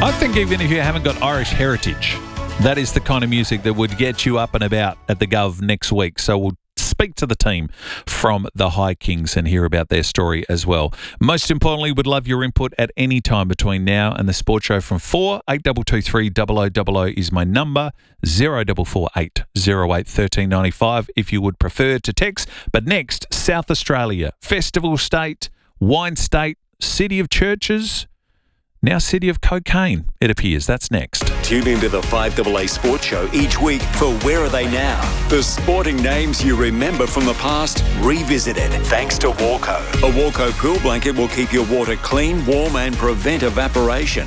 I think even if you haven't got Irish heritage, that is the kind of music that would get you up and about at the Gov next week. So we'll speak to the team from the High Kings and hear about their story as well. Most importantly, would love your input at any time between now and the Sports Show from 4. 8223 0000 is my number. 0448 08 1395 if you would prefer to text. But next, South Australia, Festival State, Wine State, City of Churches, now City of Cocaine, it appears. That's next. Tune into the 5AA Sports Show each week for Where Are They Now? The sporting names you remember from the past, revisited thanks to Walco. A Walco pool blanket will keep your water clean, warm and prevent evaporation.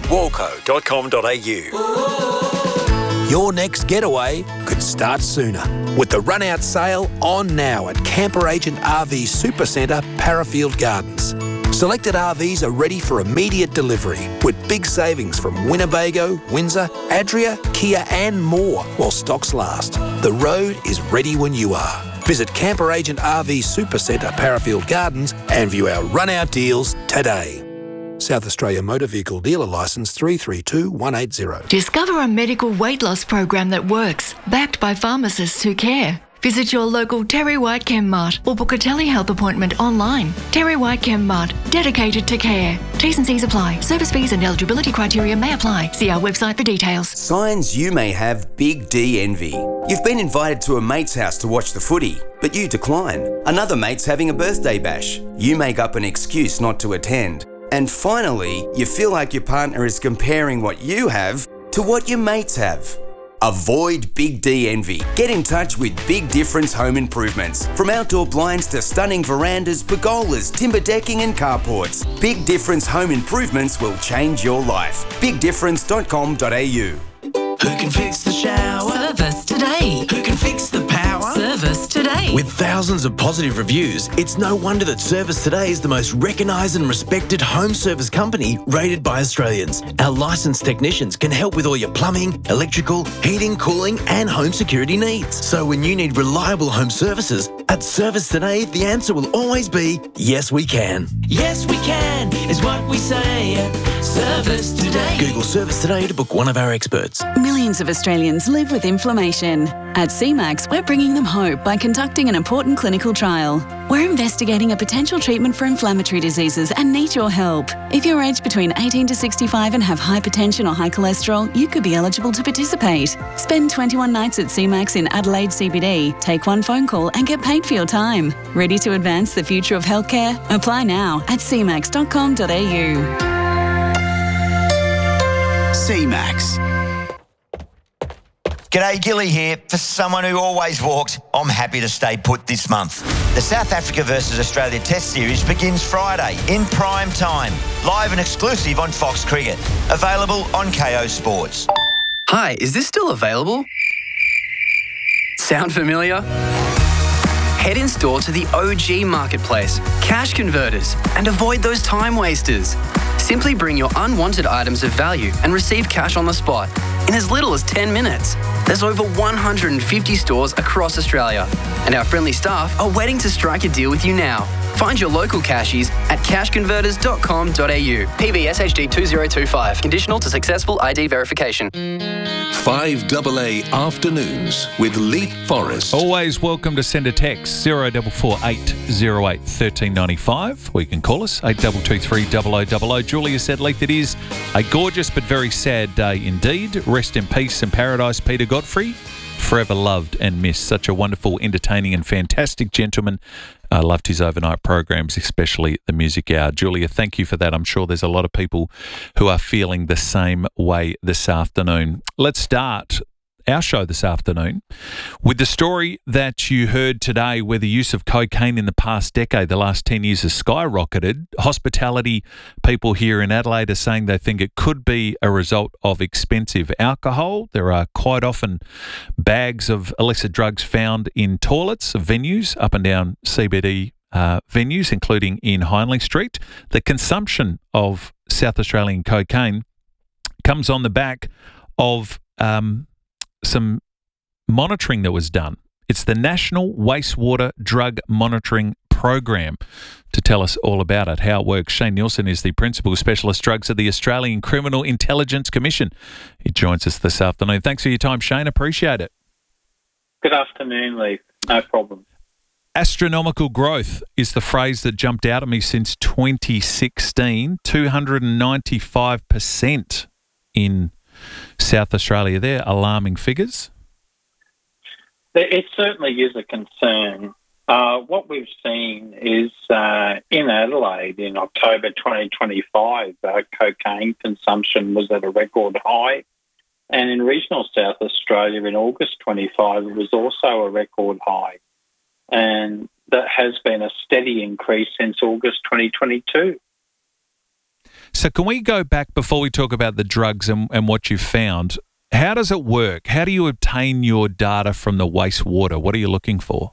Walco.com.au. Your next getaway could start sooner with the run-out sale on now at Camper Agent RV Supercentre, Parafield Gardens. Selected RVs are ready for immediate delivery with big savings from Winnebago, Windsor, Adria, Kia and more while stocks last. The road is ready when you are. Visit Camper Agent RV Supercentre, Parafield Gardens and view our run-out deals today. South Australia Motor Vehicle Dealer Licence 332180. Discover a medical weight loss program that works, backed by pharmacists who care. Visit your local Terry White Chem Mart or book a telehealth appointment online. Terry White Chem Mart, dedicated to care. T's and C's apply. Service fees and eligibility criteria may apply. See our website for details. Signs you may have Big D envy. You've been invited to a mate's house to watch the footy, but you decline. Another mate's having a birthday bash. You make up an excuse not to attend. And finally, you feel like your partner is comparing what you have to what your mates have. Avoid Big D envy. Get in touch with Big Difference Home Improvements. From outdoor blinds to stunning verandas, pergolas, timber decking and carports, Big Difference Home Improvements will change your life. BigDifference.com.au. Who can fix the shower? Service today. Who can fix the power? Service today. With thousands of positive reviews, it's no wonder that Service Today is the most recognised and respected home service company rated by Australians. Our licensed technicians can help with all your plumbing, electrical, heating, cooling and home security needs. So when you need reliable home services, at Service Today, the answer will always be, yes we can. Yes we can is what we say. Service Today. Google Service Today to book one of our experts. Millions of Australians live with inflammation. At CMAX, we're bringing them hope by conducting an important clinical trial. We're investigating a potential treatment for inflammatory diseases and need your help. If you're aged between 18 to 65 and have hypertension or high cholesterol, you could be eligible to participate. Spend 21 nights at CMAX in Adelaide CBD, take one phone call and get paid for your time. Ready to advance the future of healthcare? Apply now at cmax.com.au. CMAX. G'day, Gilly here. For someone who always walks, I'm happy to stay put this month. The South Africa versus Australia Test Series begins Friday in prime time, live and exclusive on Fox Cricket. Available on KO Sports. Hi, is this still available? Sound familiar? Head in store to the OG Marketplace, Cash Converters, and avoid those time wasters. Simply bring your unwanted items of value and receive cash on the spot in as little as 10 minutes. There's over 150 stores across Australia, and our friendly staff are waiting to strike a deal with you now. Find your local cashies at cashconverters.com.au. PBSHD 2025. Conditional to successful ID verification. 5AA Afternoons with Leith Forrest. Always welcome to send a text 0448 08 1395. Or you can call us 8223 0000. Julia said, Leith, it is a gorgeous but very sad day indeed. Rest in peace and paradise, Peter Godfrey. Forever loved and missed. Such a wonderful, entertaining and fantastic gentleman. I loved his overnight programs, especially the Music Hour. Julia, thank you for that. I'm sure there's a lot of people who are feeling the same way this afternoon. Let's start our show this afternoon with the story that you heard today, where the use of cocaine in the past decade, the last 10 years, has skyrocketed. Hospitality people here in Adelaide are saying they think it could be a result of expensive alcohol. There are quite often bags of illicit drugs found in toilets of venues up and down CBD venues, including in Hindley Street. The consumption of South Australian cocaine comes on the back of some monitoring that was done. It's the National Wastewater Drug Monitoring program to tell us all about it, how it works. Shane Nielsen is the Principal Specialist Drugs at the Australian Criminal Intelligence Commission. He joins us this afternoon. Thanks for your time, Shane. Appreciate it. Good afternoon, Lee. No problem. Astronomical growth is the phrase that jumped out at me since 2016, 295% in South Australia. They're alarming figures. It certainly is a concern. What we've seen is in Adelaide in October 2025, cocaine consumption was at a record high. And in regional South Australia in August 25, it was also a record high. And that has been a steady increase since August 2022. So can we go back before we talk about the drugs and what you've found? How does it work? How do you obtain your data from the wastewater? What are you looking for?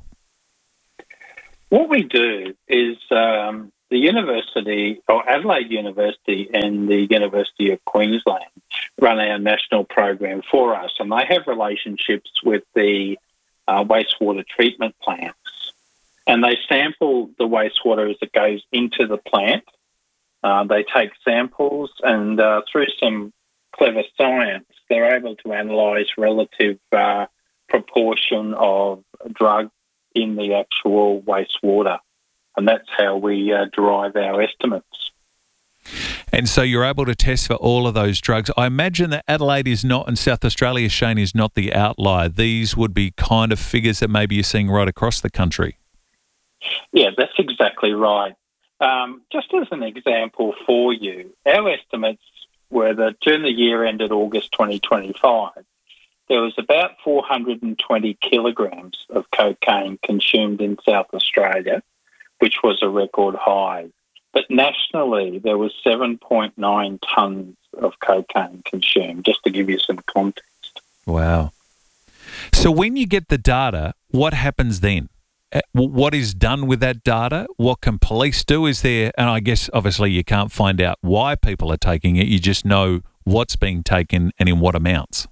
What we do is the university, or Adelaide University and the University of Queensland, run our national program for us, and they have relationships with the wastewater treatment plants. And they sample the wastewater as it goes into the plant. They take samples and through some clever science, they're able to analyse relative proportion of drug in the actual wastewater. And that's how we derive our estimates. And so you're able to test for all of those drugs. I imagine that Adelaide is not, and South Australia, Shane, is not the outlier. These would be kind of figures that maybe you're seeing right across the country. Yeah, that's exactly right. Just as an example for you, our estimates were that during the year ended August 2025, there was about 420 kilograms of cocaine consumed in South Australia, which was a record high. But nationally, there was 7.9 tonnes of cocaine consumed, just to give you some context. Wow. So when you get the data, what happens then? What is done with that data? What can police do? Is there, and I guess obviously you can't find out why people are taking it, you just know what's being taken and in what amounts.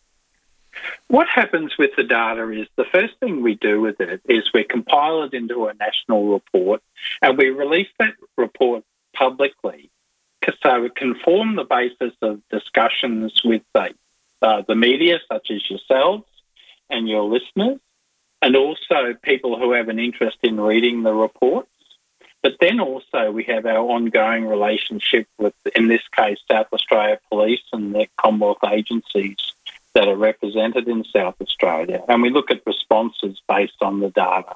What happens with the data is the first thing we do with it is we compile it into a national report and we release that report publicly so it can form the basis of discussions with the media, such as yourselves and your listeners, and also people who have an interest in reading the reports. But then also we have our ongoing relationship with, in this case, South Australia Police and the Commonwealth agencies that are represented in South Australia, and we look at responses based on the data.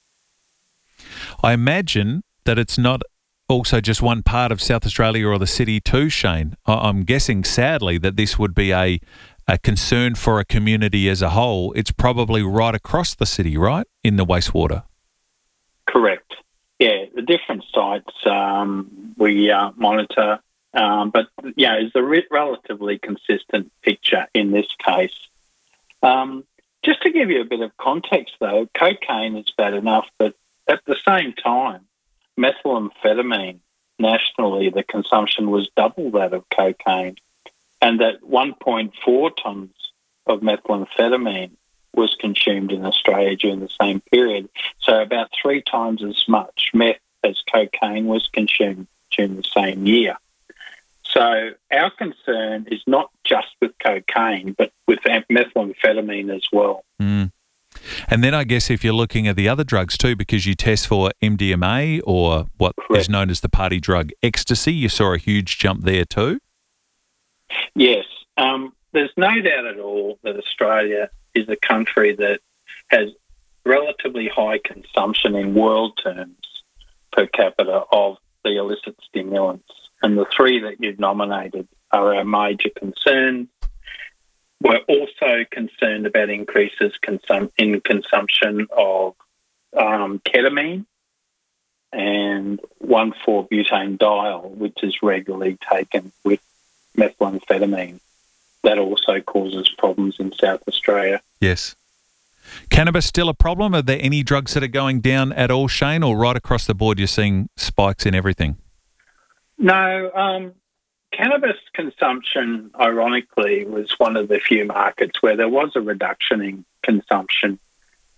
I imagine that it's not also just one part of South Australia or the city too, Shane. I'm guessing, sadly, that this would be a concern for a community as a whole. It's probably right across the city, right, in the wastewater? Correct. Yeah, the different sites we monitor. But, yeah, it's a relatively consistent picture in this case. Just to give you a bit of context, though, cocaine is bad enough, but at the same time, methamphetamine, nationally, the consumption was double that of cocaine, and that 1.4 tonnes of methamphetamine was consumed in Australia during the same period. So about 3 times as much meth as cocaine was consumed during the same year. So our concern is not just with cocaine, but with methamphetamine as well. Mm. And then I guess if you're looking at the other drugs too, because you test for MDMA or what is known as the party drug ecstasy, you saw a huge jump there too? Yes. There's no doubt at all that Australia is a country that has relatively high consumption in world terms per capita of the illicit stimulants. And the 3 that you've nominated are our major concerns. We're also concerned about increases in consumption of ketamine and 1,4-butanediol, which is regularly taken with methamphetamine. That also causes problems in South Australia. Yes. Cannabis still a problem? Are there any drugs that are going down at all, Shane, or right across the board you're seeing spikes in everything? No, cannabis consumption, ironically, was one of the few markets where there was a reduction in consumption.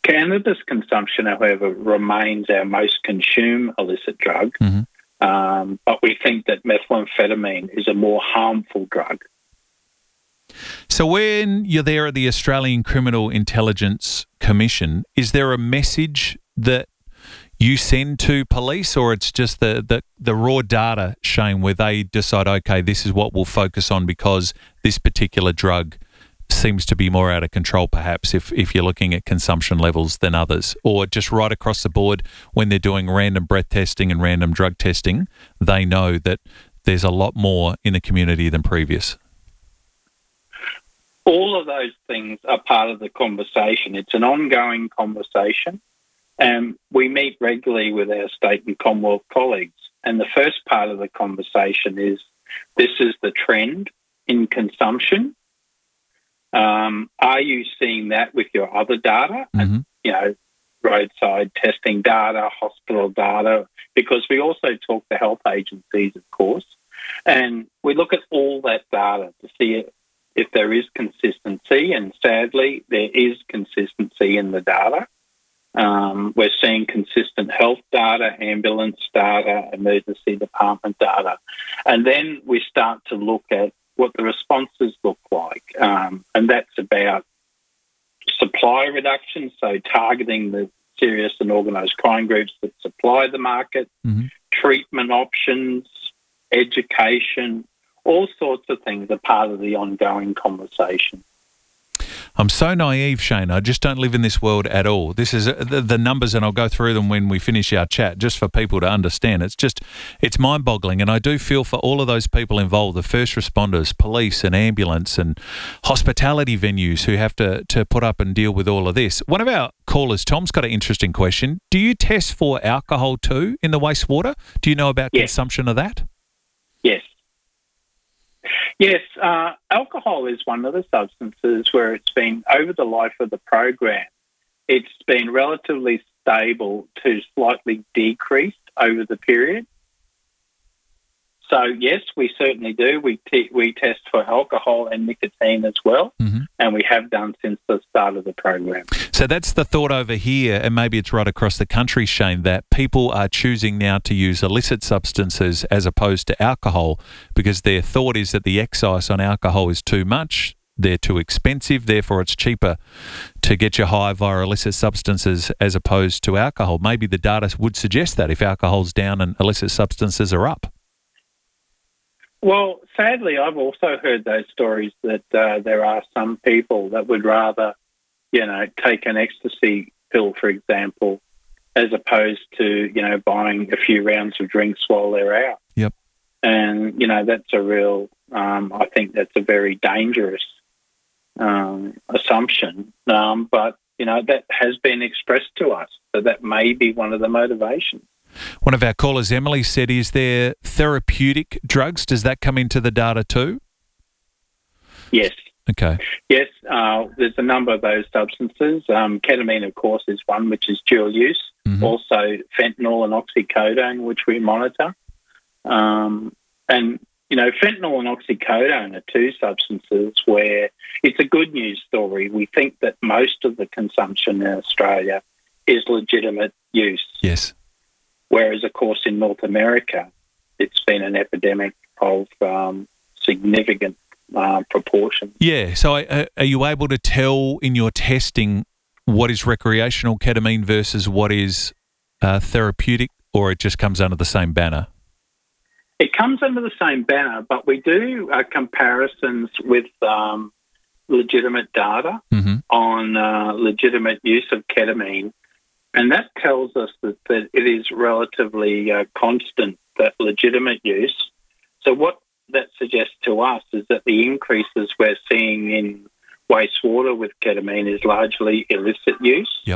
Cannabis consumption, however, remains our most consumed illicit drug, but we think that methamphetamine is a more harmful drug. So when you're there at the Australian Criminal Intelligence Commission, is there a message that you send to police, or it's just the raw data, Shane, where they decide, okay, this is what we'll focus on because this particular drug seems to be more out of control, perhaps, if you're looking at consumption levels than others, or just right across the board when they're doing random breath testing and random drug testing, they know that there's a lot more in the community than previous? All of those things are part of the conversation. It's an ongoing conversation, and we meet regularly with our state and Commonwealth colleagues. And the first part of the conversation is, this is the trend in consumption. Are you seeing that with your other data? And, roadside testing data, hospital data, because we also talk to health agencies, of course, and we look at all that data to see if there is consistency, and sadly, there is consistency in the data. We're seeing consistent health data, ambulance data, emergency department data. And then we start to look at what the responses look like. And that's about supply reduction, so targeting the serious and organised crime groups that supply the market, treatment options, education, all sorts of things are part of the ongoing conversation. I'm so naive, Shane. I just don't live in this world at all. This is the numbers, and I'll go through them when we finish our chat, just for people to understand. It's mind-boggling, and I do feel for all of those people involved, the first responders, police and ambulance and hospitality venues who have to put up and deal with all of this. One of our callers, Tom's got an interesting question. Do you test for alcohol too in the wastewater? Do you know about consumption of that? Yes. Yes, alcohol is one of the substances where it's been, over the life of the program, it's been relatively stable to slightly decreased over the period. So, yes, we certainly do. We test for alcohol and nicotine as well, and we have done since the start of the program. So that's the thought over here, and maybe it's right across the country, Shane, that people are choosing now to use illicit substances as opposed to alcohol because their thought is that the excise on alcohol is too much, they're too expensive, therefore it's cheaper to get you high via illicit substances as opposed to alcohol. Maybe the data would suggest that if alcohol's down and illicit substances are up. Well, sadly, I've also heard those stories that there are some people that would rather, take an ecstasy pill, for example, as opposed to, buying a few rounds of drinks while they're out. Yep. And, that's a real, I think that's a very dangerous assumption. But, that has been expressed to us, so that may be one of the motivations. One of our callers, Emily, said, is there therapeutic drugs? Does that come into the data too? Yes. Okay. Yes, there's a number of those substances. Ketamine, of course, is one, which is dual use. Also fentanyl and oxycodone, which we monitor. And, fentanyl and oxycodone are two substances where it's a good news story. We think that most of the consumption in Australia is legitimate use. Yes. Whereas, of course, in North America, it's been an epidemic of significant proportions. Yeah. So are you able to tell in your testing what is recreational ketamine versus what is therapeutic, or it just comes under the same banner? It comes under the same banner, but we do comparisons with legitimate data on legitimate use of ketamine. And that tells us that it is relatively constant, that legitimate use. So what that suggests to us is that the increases we're seeing in wastewater with ketamine is largely illicit use. Yep.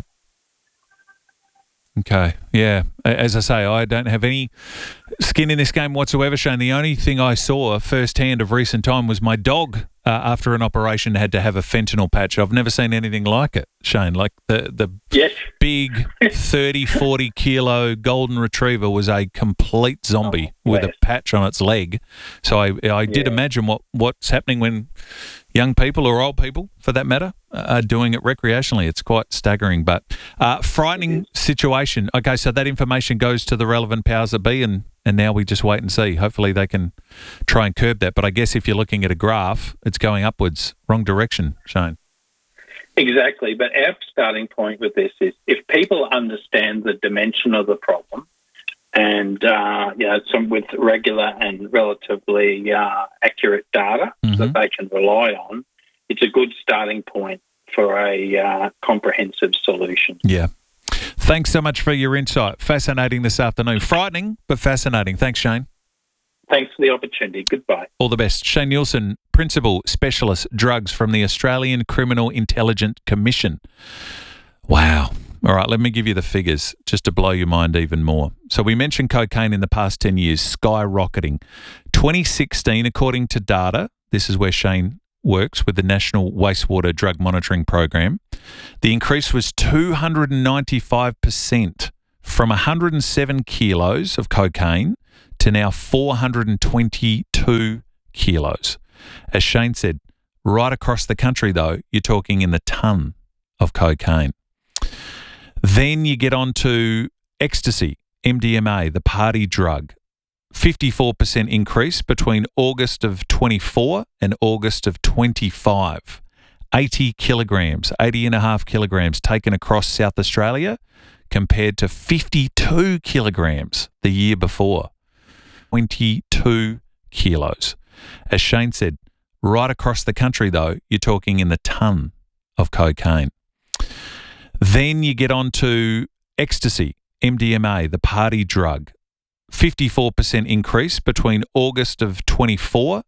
Okay. Yeah. As I say, I don't have any skin in this game whatsoever, Shane. The only thing I saw firsthand of recent time was my dog after an operation had to have a fentanyl patch. I've never seen anything like it, Shane. Like the big 30, 40 kilo golden retriever was a complete zombie with a patch on its leg. So I did imagine what's happening when young people, or old people for that matter, are doing it recreationally. It's quite staggering, but frightening situation. Okay, so that information goes to the relevant powers that be, and now we just wait and see. Hopefully they can try and curb that. But I guess if you're looking at a graph, it's going upwards, wrong direction, Shane. Exactly. But our starting point with this is if people understand the dimension of the problem and some with regular and relatively accurate data that they can rely on, it's a good starting point for a comprehensive solution. Yeah. Thanks so much for your insight. Fascinating this afternoon. Frightening, but fascinating. Thanks, Shane. Thanks for the opportunity. Goodbye. All the best. Shane Nielsen, Principal Specialist Drugs from the Australian Criminal Intelligence Commission. Wow. All right, let me give you the figures just to blow your mind even more. So we mentioned cocaine in the past 10 years, skyrocketing. 2016, according to data, this is where Shane works with the National Wastewater Drug Monitoring Program, the increase was 295% from 107 kilos of cocaine to now 422 kilos. As Shane said, right across the country, though, you're talking in the ton of cocaine. Then you get on to ecstasy, MDMA, the party drug. 54% increase between August of 24 and August of 25. 80 kilograms, 80.5 kilograms taken across South Australia compared to 52 kilograms the year before. 22 kilos. As Shane said, right across the country, though, you're talking in the ton of cocaine. Then you get on to ecstasy, MDMA, the party drug. 54% increase between August of 24